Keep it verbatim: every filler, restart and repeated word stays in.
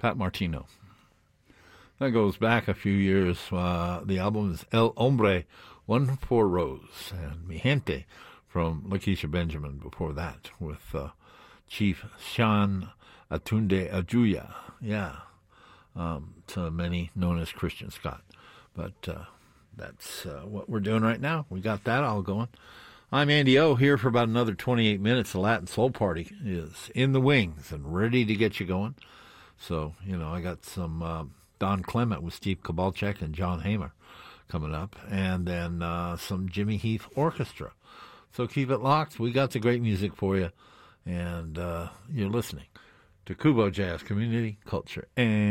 Pat Martino. That goes back a few years. Uh, the album is El Hombre, One for Rose, and Mi Gente from Lakeisha Benjamin before that with uh, Chief Sean Atunde Ajuya. Yeah, um, to many known as Christian Scott. But uh, that's uh, what we're doing right now. We got that all going. I'm Andy O, here for about another twenty-eight minutes. The Latin Soul Party is in the wings and ready to get you going. So, you know, I got some uh, Don Clement with Steve Kabalchek and John Hamer coming up, and then uh, some Jimmy Heath Orchestra. So keep it locked. We got the great music for you, and uh, you're listening to Kubo Jazz Community Culture. And